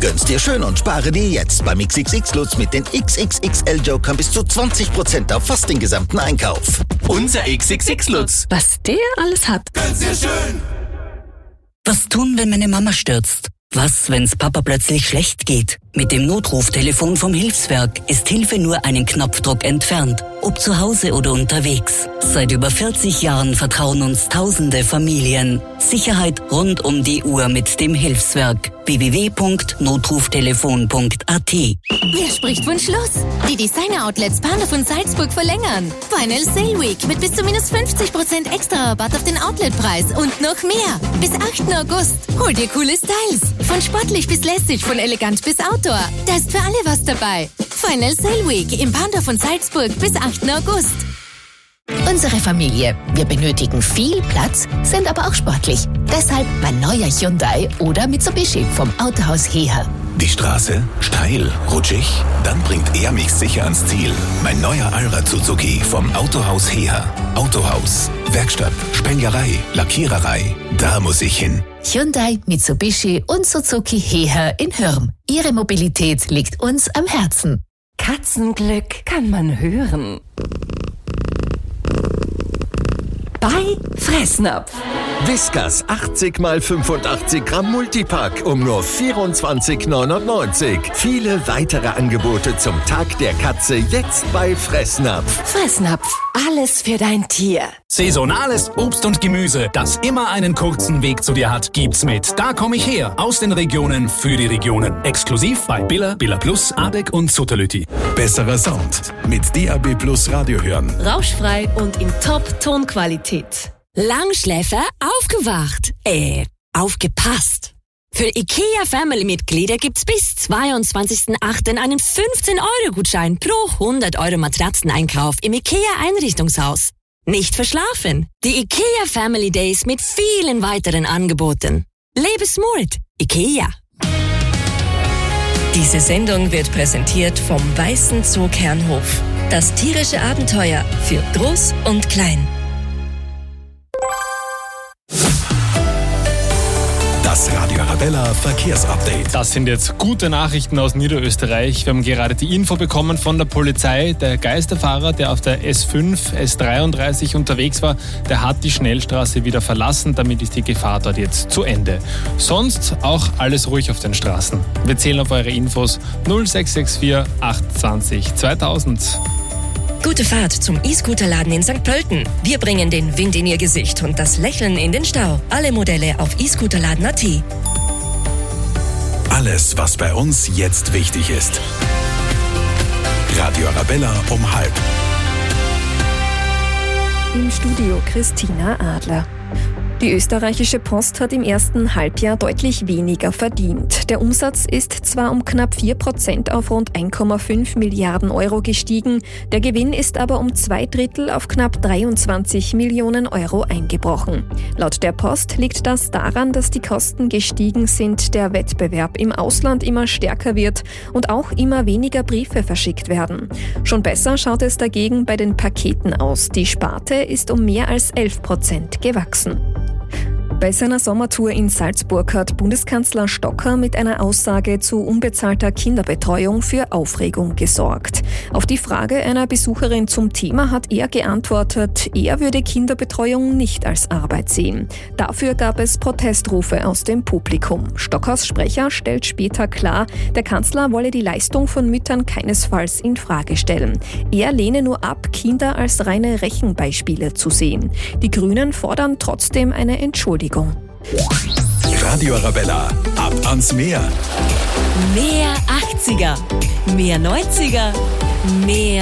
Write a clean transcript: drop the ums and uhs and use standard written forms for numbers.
Gönn's dir schön und spare dir jetzt beim XXX Lutz mit den XXXL-Jokern bis zu 20% auf fast den gesamten Einkauf. Unser XXX Lutz. Was der alles hat. Gönn's dir schön! Was tun, wenn meine Mama stürzt? Was, wenn's Papa plötzlich schlecht geht? Mit dem Notruftelefon vom Hilfswerk ist Hilfe nur einen Knopfdruck entfernt. Ob zu Hause oder unterwegs. Seit über 40 Jahren vertrauen uns tausende Familien. Sicherheit rund um die Uhr mit dem Hilfswerk. www.notruftelefon.at. Wer spricht von Schluss? Die Designer-Outlets Bahnhof und Salzburg verlängern. Final Sale Week mit bis zu minus 50% extra Rabatt auf den Outletpreis und noch mehr. Bis 8. August. Hol dir coole Styles. Von sportlich bis lässig, von elegant bis Outdoor. Da ist für alle was dabei. Final Sale Week im Bahnhof und Salzburg bis 8. August. Unsere Familie. Wir benötigen viel Platz, sind aber auch sportlich. Deshalb mein neuer Hyundai oder Mitsubishi vom Autohaus Heher. Die Straße? Steil? Rutschig? Dann bringt er mich sicher ans Ziel. Mein neuer Allrad Suzuki vom Autohaus Heher. Autohaus, Werkstatt, Spenglerei, Lackiererei. Da muss ich hin. Hyundai, Mitsubishi und Suzuki Heher in Hürm. Ihre Mobilität liegt uns am Herzen. Katzenglück kann man hören. Bei Fressnapf. Whiskas 80 x 85 Gramm Multipack um nur 24,99. Viele weitere Angebote zum Tag der Katze jetzt bei Fressnapf. Fressnapf. Alles für dein Tier. Saisonales Obst und Gemüse, das immer einen kurzen Weg zu dir hat, gibt's mit Da komm ich her. Aus den Regionen für die Regionen. Exklusiv bei Billa, Billa Plus, Adek und Sutterlüti. Besserer Sound mit DAB Plus Radio hören. Rauschfrei und in Top-Tonqualität. Langschläfer aufgewacht. Aufgepasst. Für IKEA-Family-Mitglieder gibt's bis 22.08. einen 15-Euro-Gutschein pro 100 Euro Matratzeneinkauf im IKEA-Einrichtungshaus. Nicht verschlafen. Die IKEA Family Days mit vielen weiteren Angeboten. Lebe smart. IKEA. Diese Sendung wird präsentiert vom Weißen Zoo Kernhof. Das tierische Abenteuer für Groß und Klein. Das Radio Arabella Verkehrsupdate. Das sind jetzt gute Nachrichten aus Niederösterreich. Wir haben gerade die Info bekommen von der Polizei. Der Geisterfahrer, der auf der S5, S33 unterwegs war, der hat die Schnellstraße wieder verlassen. Damit ist die Gefahr dort jetzt zu Ende. Sonst auch alles ruhig auf den Straßen. Wir zählen auf eure Infos 0664 820 2000. Gute Fahrt zum E-Scooter-Laden in St. Pölten. Wir bringen den Wind in Ihr Gesicht und das Lächeln in den Stau. Alle Modelle auf e-Scooterladen.at. Alles, was bei uns jetzt wichtig ist. Radio Arabella um 12:30. Im Studio Christina Adler. Die österreichische Post hat im ersten Halbjahr deutlich weniger verdient. Der Umsatz ist zwar um knapp 4% auf rund 1,5 Milliarden Euro gestiegen, der Gewinn ist aber um 2/3 auf knapp 23 Millionen Euro eingebrochen. Laut der Post liegt das daran, dass die Kosten gestiegen sind, der Wettbewerb im Ausland immer stärker wird und auch immer weniger Briefe verschickt werden. Schon besser schaut es dagegen bei den Paketen aus. Die Sparte ist um mehr als 11% gewachsen. Bei seiner Sommertour in Salzburg hat Bundeskanzler Stocker mit einer Aussage zu unbezahlter Kinderbetreuung für Aufregung gesorgt. Auf die Frage einer Besucherin zum Thema hat er geantwortet, er würde Kinderbetreuung nicht als Arbeit sehen. Dafür gab es Protestrufe aus dem Publikum. Stockers Sprecher stellt später klar, der Kanzler wolle die Leistung von Müttern keinesfalls in Frage stellen. Er lehne nur ab, Kinder als reine Rechenbeispiele zu sehen. Die Grünen fordern trotzdem eine Entschuldigung. Radio Arabella, ab ans Meer. Mehr 80er, mehr 90er, mehr